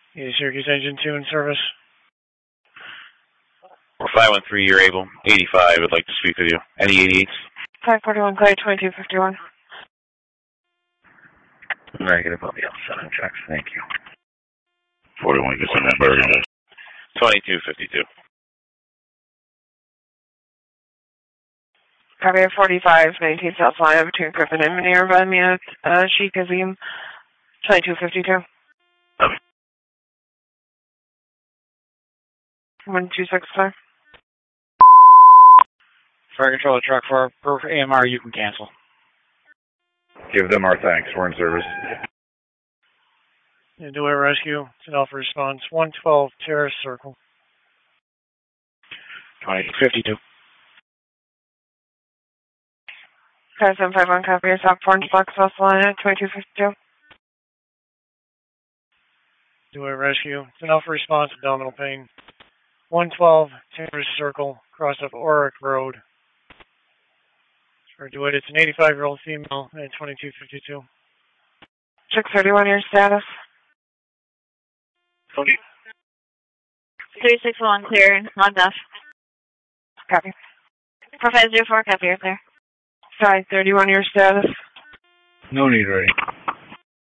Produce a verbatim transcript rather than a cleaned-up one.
Yeah, Syracuse Engine two in service. Or five one three, you're able. eighty-five, would like to speak with you. Any eighty-eights? five forty-one, Clay, twenty-two fifty-one. Negative, I'll be all set on checks. Thank you. forty-one, get some that burger. twenty-two fifty-two. Copy forty-five, nineteen South Line between Griffin and Minerva, Mia, uh, Sheikh Azim, twenty-two fifty-two. Okay. one two six five. Fire control the truck for per A M R, you can cancel. Give them our thanks. We're in service. Yeah, do a rescue. It's an alpha response. one twelve Terrace Circle. twenty-two fifty-two. five seven five one, copy yourself, Orange Box, South Line, twenty-two fifty-two. Do a rescue. It's an alpha response, abdominal pain. one twelve Terrace Circle, cross of Oric Road. For do it, it's an eighty-five-year-old female at twenty-two fifty-two. six thirty-one, your status. three six one, clear, logged off. Copy. four five zero four, copy, you're clear. five thirty-one, your status. No need, ready.